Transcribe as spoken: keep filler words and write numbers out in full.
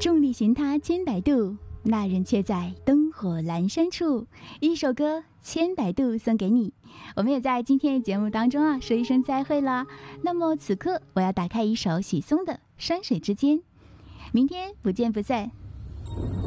众里寻他千百度，那人却在灯火阑珊处。一首歌《千百度》送给你。我们也在今天的节目当中啊说一声再会啦。那么此刻我要打开一首许嵩的《山水之间》，明天不见不散。